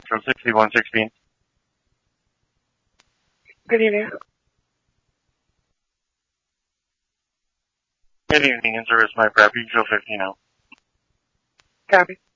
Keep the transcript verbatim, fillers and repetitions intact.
Central sixty-one sixteen. Good evening. Good evening, in service my prep, you show fifteen now. Copy.